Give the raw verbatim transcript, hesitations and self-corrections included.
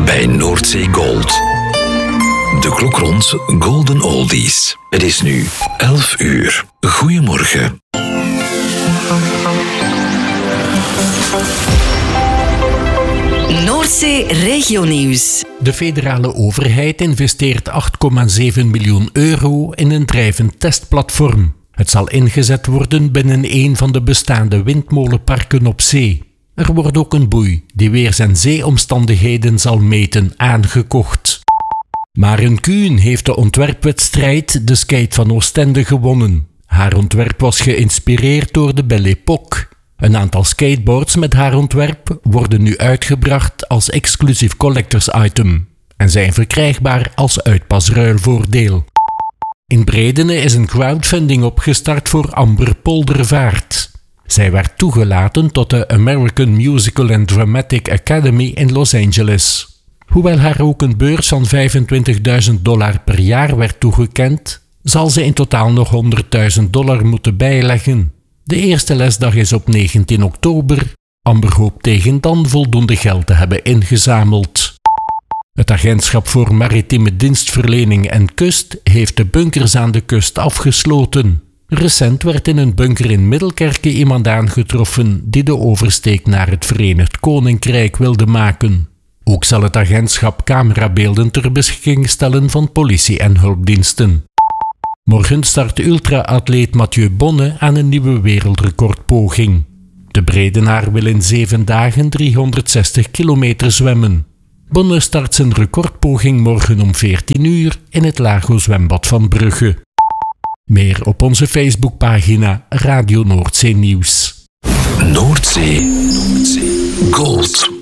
bij Noordzee Gold. De klok rond Golden Oldies. Het is nu elf uur. Goedemorgen. Noordzee Regionieuws. De federale overheid investeert acht komma zeven miljoen euro in een drijvend testplatform. Het zal ingezet worden binnen een van de bestaande windmolenparken op zee. Er wordt ook een boei die weers- en zeeomstandigheden zal meten aangekocht. Maren Kuhn heeft de ontwerpwedstrijd De Skate van Oostende gewonnen. Haar ontwerp was geïnspireerd door de Belle Époque. Een aantal skateboards met haar ontwerp worden nu uitgebracht als exclusief collectors item en zijn verkrijgbaar als uitpasruilvoordeel. In Bredene is een crowdfunding opgestart voor Amber Poldervaart. Zij werd toegelaten tot de American Musical and Dramatic Academy in Los Angeles. Hoewel haar ook een beurs van vijfentwintigduizend dollar per jaar werd toegekend, zal ze in totaal nog honderdduizend dollar moeten bijleggen. De eerste lesdag is op negentien oktober. Amber hoopt tegen dan voldoende geld te hebben ingezameld. Het Agentschap voor Maritieme Dienstverlening en Kust heeft de bunkers aan de kust afgesloten. Recent werd in een bunker in Middelkerke iemand aangetroffen die de oversteek naar het Verenigd Koninkrijk wilde maken. Ook zal het agentschap camerabeelden ter beschikking stellen van politie en hulpdiensten. Morgen start ultra-atleet Mathieu Bonne aan een nieuwe wereldrecordpoging. De Bredenaar wil in zeven dagen driehonderdzestig kilometer zwemmen. Bonne start zijn recordpoging morgen om veertien uur in het Lago zwembad van Brugge. Meer op onze Facebookpagina Radio Noordzee Nieuws. Noordzee Gold.